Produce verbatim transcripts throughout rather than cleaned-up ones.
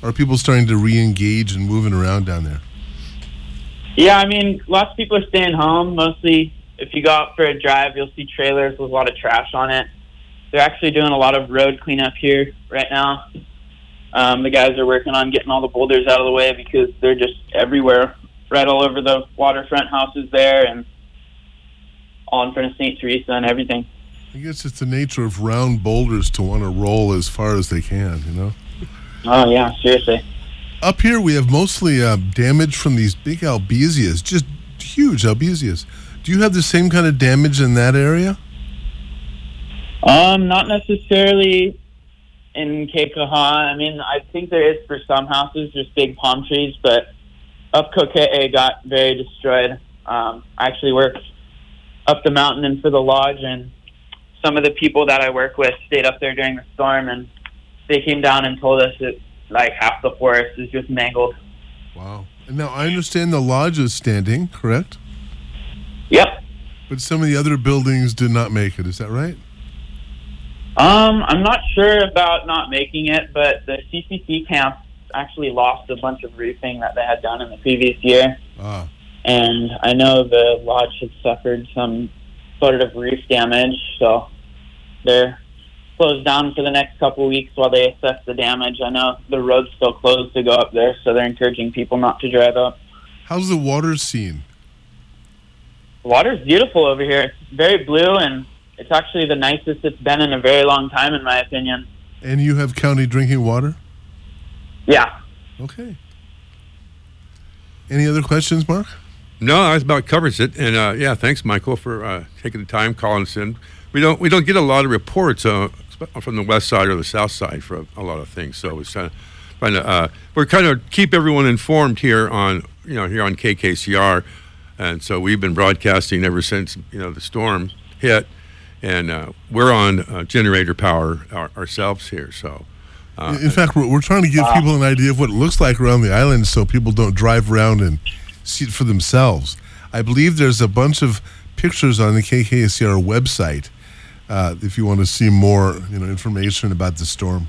Are people starting to re-engage and moving around down there? Yeah, I mean, lots of people are staying home. Mostly, if you go out for a drive, you'll see trailers with a lot of trash on it. They're actually doing a lot of road cleanup here right now. Um, the guys are working on getting all the boulders out of the way because they're just everywhere, right all over the waterfront houses there and all in front of Saint Teresa and everything. I guess it's the nature of round boulders to want to roll as far as they can, you know? Oh, yeah, seriously. Up here, we have mostly uh, damage from these big albesias, just huge albesias. Do you have the same kind of damage in that area? Um, not necessarily in Cape Kaha. I mean, I think there is for some houses, just big palm trees, but up Kokee got very destroyed. Um, I actually work up the mountain and for the lodge, and some of the people that I work with stayed up there during the storm, and they came down and told us that like half the forest is just mangled. Wow. And now I understand the lodge is standing, correct? Yep. But some of the other buildings did not make it. Is that right? Um, I'm not sure about not making it, but the C C C camp actually lost a bunch of roofing that they had done in the previous year. Ah. And I know the lodge had suffered some sort of roof damage, so they're closed down for the next couple of weeks while they assess the damage. I know the road's still closed to go up there, so they're encouraging people not to drive up. How's the water scene? The water's beautiful over here. It's very blue, and it's actually the nicest it's been in a very long time, in my opinion. And you have county drinking water? Yeah. Okay. Any other questions, Mark? No, that about covers it. And uh, yeah, thanks, Michael, for uh, taking the time, calling us in. We don't we don't get a lot of reports uh, from the west side or the south side for a lot of things. So it's kind of trying to uh, we're kind of keep everyone informed here on you know here on K K C R, and so we've been broadcasting ever since you know the storm hit, and uh, we're on uh, generator power our, ourselves here. So. Uh, In fact, we're, we're trying to give wow. people an idea of what it looks like around the island so people don't drive around and see it for themselves. I believe there's a bunch of pictures on the K K C R website uh, if you want to see more you know, information about the storm.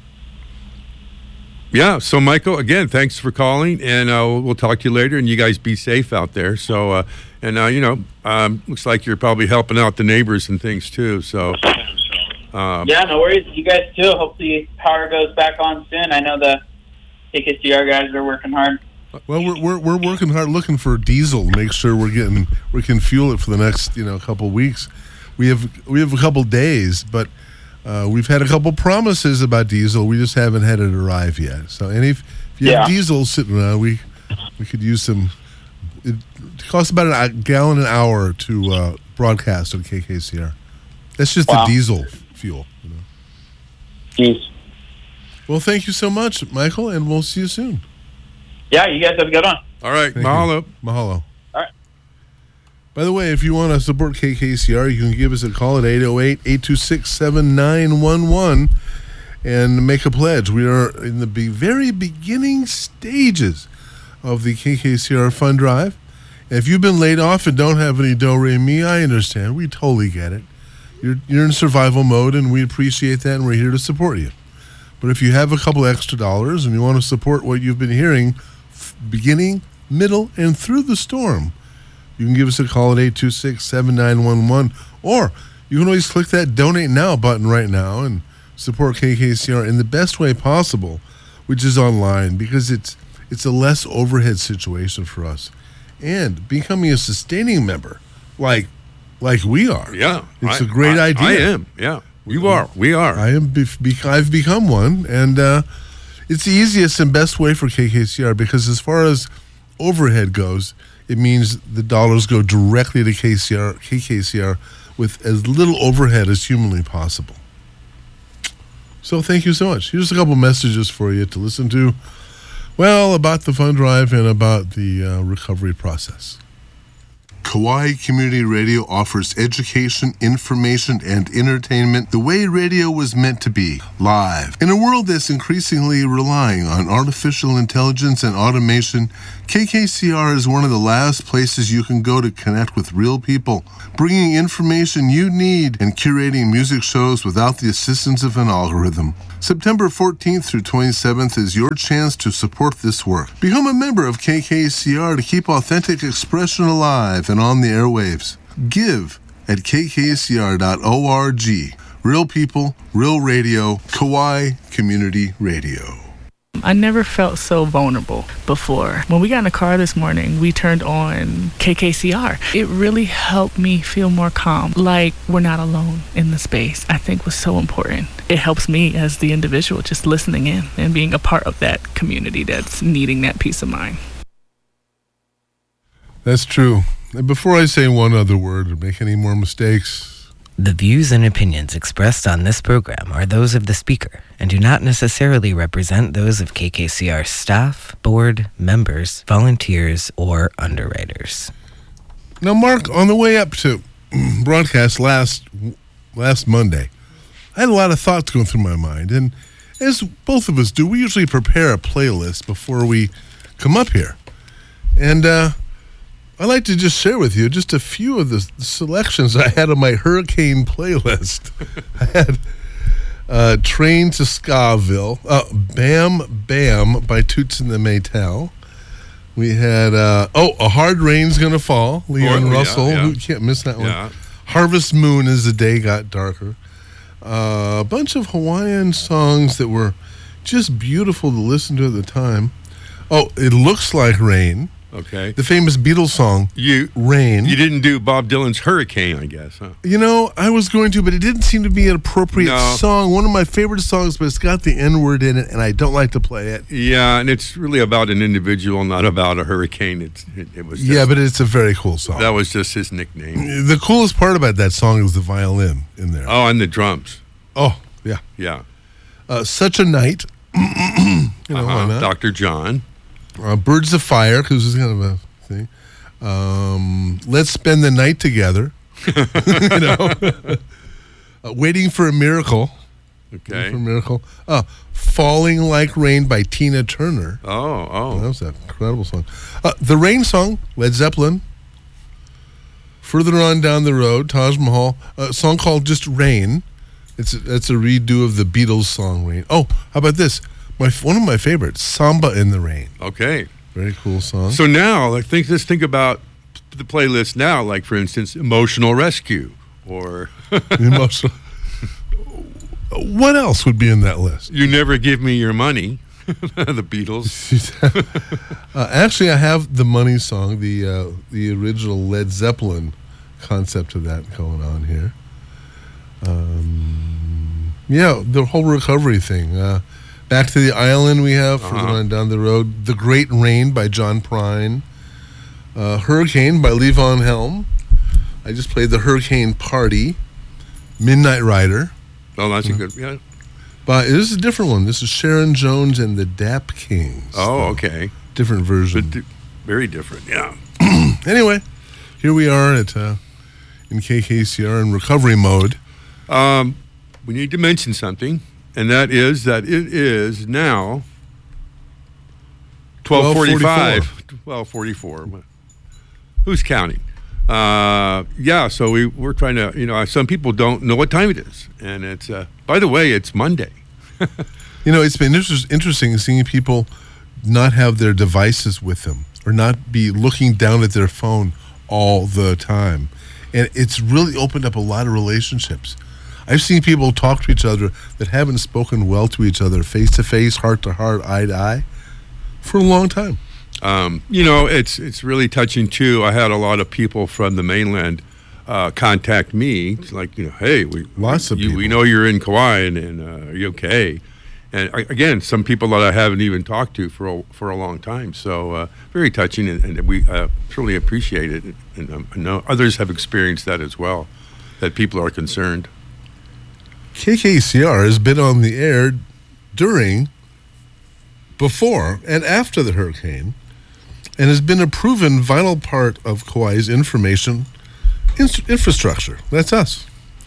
Yeah, so Michael, again, thanks for calling, and uh, we'll talk to you later, and you guys be safe out there. So, uh, and, uh, you know, um, looks like you're probably helping out the neighbors and things, too, so... Um, yeah, no worries. You guys too. Hopefully power goes back on soon. I know the K K C R guys are working hard. Well, we're we're we're working hard looking for diesel to make sure we're getting we can fuel it for the next you know couple weeks. We have we have a couple days, but uh, we've had a couple promises about diesel. We just haven't had it arrive yet. So, and if, if you yeah. have diesel sitting around, we we could use some. It costs about a gallon an hour to uh, broadcast on K K C R. That's just wow. the diesel fuel. You know. Jeez. Well, thank you so much, Michael, and we'll see you soon. Yeah, you guys have a good one. All right, thank mahalo. You. Mahalo. All right. By the way, if you want to support K K C R, you can give us a call at eight oh eight, eight two six, seven nine one one and make a pledge. We are in the be- very beginning stages of the K K C R fund drive. And if you've been laid off and don't have any do-re-mi, I understand. We totally get it. You're, you're in survival mode, and we appreciate that, and we're here to support you. But if you have a couple extra dollars and you want to support what you've been hearing f- beginning, middle, and through the storm, you can give us a call at eight two six, seven nine one one, or you can always click that Donate Now button right now and support K K C R in the best way possible, which is online, because it's it's a less overhead situation for us. And becoming a sustaining member, like like we are. Yeah. It's I, a great I, idea. I am, yeah. You are. We are. I am. Be- be- I've become one, and uh, it's the easiest and best way for K K C R because as far as overhead goes, it means the dollars go directly to K C R, K K C R with as little overhead as humanly possible. So thank you so much. Here's a couple messages for you to listen to, well, about the fund drive and about the uh, recovery process. Kauai Community Radio offers education, information, and entertainment the way radio was meant to be, live. In a world that's increasingly relying on artificial intelligence and automation, K K C R is one of the last places you can go to connect with real people, bringing information you need and curating music shows without the assistance of an algorithm. September fourteenth through twenty-seventh is your chance to support this work. Become a member of K K C R to keep authentic expression alive and on the airwaves. Give at k k c r dot org. Real people, real radio, Kauai Community Radio. I never felt so vulnerable before. When we got in the car this morning, we turned on K K C R. It really helped me feel more calm, like we're not alone in the space. I think was so important. It helps me as the individual just listening in and being a part of that community that's needing that peace of mind. That's true. And before I say one other word or make any more mistakes, the views and opinions expressed on this program are those of the speaker and do not necessarily represent those of K K C R staff, board, members, volunteers, or underwriters. Now, Mark, on the way up to broadcast last last Monday, I had a lot of thoughts going through my mind. And as both of us do, we usually prepare a playlist before we come up here. And uh, I'd like to just share with you just a few of the selections I had on my hurricane playlist. I had uh, Train to Skaville, uh, Bam Bam by Toots and the Maytals. We had, uh, oh, A Hard Rain's Gonna Fall, Leon oh, yeah, Russell. yeah. Who can't miss that one. Yeah. Harvest Moon As the Day Got Darker. Uh, a bunch of Hawaiian songs that were just beautiful to listen to at the time. Oh, It Looks Like Rain. Okay. The famous Beatles song, You Rain. You didn't do Bob Dylan's Hurricane, I guess, huh? You know, I was going to, but it didn't seem to be an appropriate No. song. One of my favorite songs, but it's got the N-word in it, and I don't like to play it. Yeah, and it's really about an individual, not about a hurricane. It's, it, it was just, Yeah, but it's a very cool song. that was just his nickname. The coolest part about that song is the violin in there. Oh, and the drums. Oh, yeah. Yeah. Uh, Such a Night. you know, why Uh-huh. not? Doctor John. Uh, Birds of Fire, because it's kind of a thing. Um, Let's Spend the Night Together. you know, uh, Waiting for a Miracle. Okay. Waiting for a Miracle. Uh, Falling Like Rain by Tina Turner. Oh, That oh. was an incredible song. Uh, the Rain Song, Led Zeppelin. Further on down the road, Taj Mahal. A song called just Rain. It's a, it's a redo of the Beatles song Rain. Oh, how about this? My one of my favorites, Samba in the Rain. Okay. Very cool song. So now, like, think, let's think about the playlist now, like, for instance, Emotional Rescue or Emotional. What else would be in that list? You Never Give Me Your Money, the Beatles. uh, actually, I have the Money song, the uh, the original Led Zeppelin concept of that going on here. Um, yeah, the whole recovery thing. Uh, Back to the Island we have, further Uh-huh. on down the road. The Great Rain by John Prine. Uh, Hurricane by Levon Helm. I just played the Hurricane Party. Midnight Rider. Oh, that's a good, yeah. But this is a different one. This is Sharon Jones and the Dap Kings. Oh, okay. Different version. But di- very different, yeah. Anyway, here we are at uh, in K K C R in recovery mode. Um, we need to mention something, and that is that it is now twelve forty-five. twelve forty-four. Who's counting? Uh, yeah, so we, we're trying to, you know, some people don't know what time it is. And it's, uh, by the way, it's Monday. You know, it's been inter- interesting seeing people not have their devices with them or not be looking down at their phone all the time. And it's really opened up a lot of relationships. I've seen people talk to each other that haven't spoken well to each other face to face, heart to heart, eye to eye for a long time. Um, you know, it's it's really touching too. I had a lot of people from the mainland uh, contact me, it's like, you know, hey, we Lots of you, we people. know you're in Kauai, and, and uh, are you okay? And uh, again, some people that I haven't even talked to for a, for a long time. So uh, very touching, and, and we uh, truly appreciate it. And um, I know others have experienced that as well, that people are concerned. K K C R has been on the air during, before, and after the hurricane. and has been a proven vital part of Kauai's information in- infrastructure. That's us.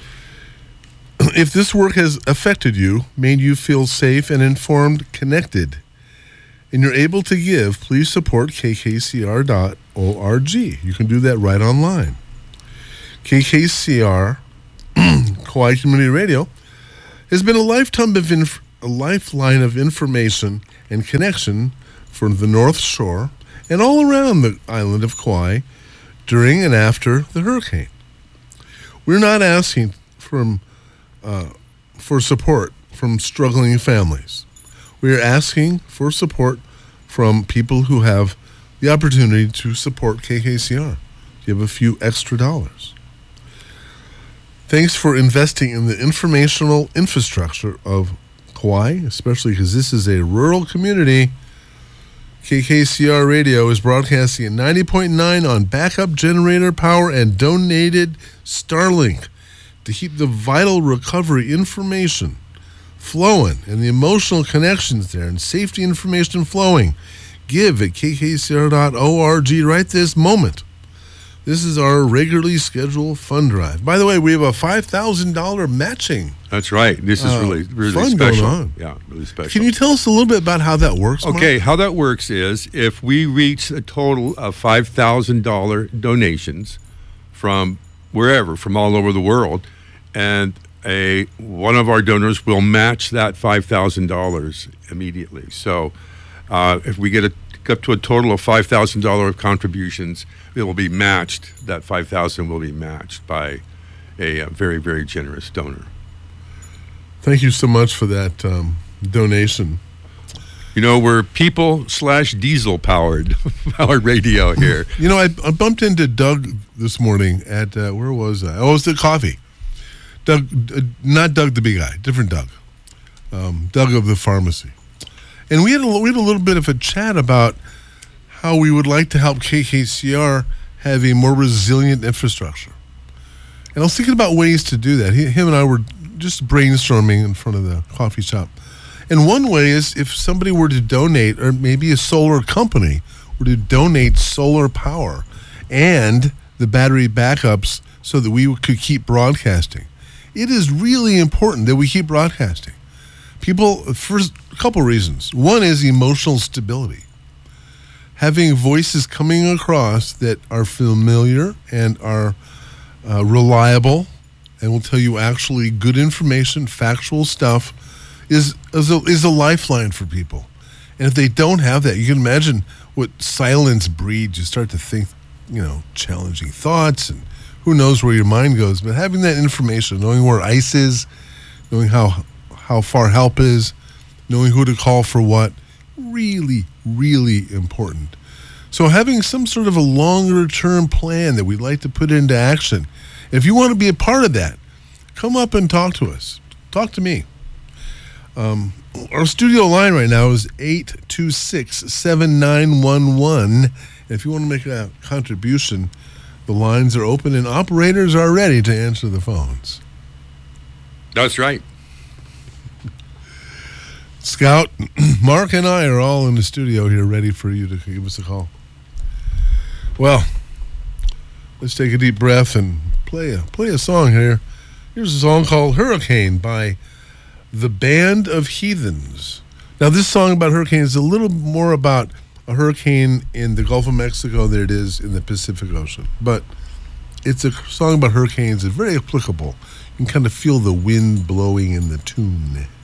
If this work has affected you, made you feel safe and informed, connected, and you're able to give, please support K K C R dot org. You can do that right online. K K C R, Kauai Community Radio, has been a lifetime of inf- a lifeline of information and connection for the North Shore and all around the island of Kauai during and after the hurricane. We're not asking from uh, for support from struggling families. We are asking for support from people who have the opportunity to support K K C R. You have a few extra dollars. Thanks for investing in the informational infrastructure of Kauai, especially because this is a rural community. K K C R Radio is broadcasting at ninety point nine on backup generator power and donated Starlink to keep the vital recovery information flowing and the emotional connections there and safety information flowing. Give at K K C R dot org right this moment. This is our regularly scheduled fund drive. By the way, we have a five thousand dollars matching. That's right. This is uh, really, really fun special. Going on. Yeah, really special. Can you tell us a little bit about how that works, Mark? Okay, how that works is if we reach a total of five thousand dollars donations from wherever, from all over the world, and a one of our donors will match that five thousand dollars immediately. So uh, if we get a, up to a total of five thousand dollars contributions, it will be matched. That five thousand dollars will be matched by a, a very, very generous donor. Thank you so much for that um, donation. You know, we're people slash diesel powered powered radio here. You know, I, I bumped into Doug this morning at, uh, where was I? Oh, it was the coffee. Doug, uh, not Doug the big guy, different Doug. Um, Doug of the pharmacy. And we had, a, we had a little bit of a chat about how we would like to help K K C R have a more resilient infrastructure. And I was thinking about ways to do that. He, him and I were just brainstorming in front of the coffee shop. And one way is if somebody were to donate, or maybe a solar company were to donate solar power and the battery backups so that we could keep broadcasting. It is really important that we keep broadcasting. People, for a couple reasons. One is emotional stability. Having voices coming across that are familiar and are uh, reliable and will tell you actually good information, factual stuff, is is a, is a lifeline for people. And if they don't have that, you can imagine what silence breeds. You start to think, you know, challenging thoughts, and who knows where your mind goes. But having that information, knowing where ice is, knowing how how far help is, knowing who to call for what, really, really important. So having some sort of a longer term plan that we'd like to put into action. If you want to be a part of that, come up and talk to us. Talk to me. Um, our studio line right now is eight two six, seven nine one one. If you want to make a contribution, the lines are open and operators are ready to answer the phones. That's right. Scout, Mark, and I are all in the studio here ready for you to give us a call. Well, let's take a deep breath and play a, play a song here. Here's a song called Hurricane by the Band of Heathens. Now, this song about hurricanes is a little more about a hurricane in the Gulf of Mexico than it is in the Pacific Ocean. But it's a song about hurricanes that's very applicable. You can kind of feel the wind blowing in the tune.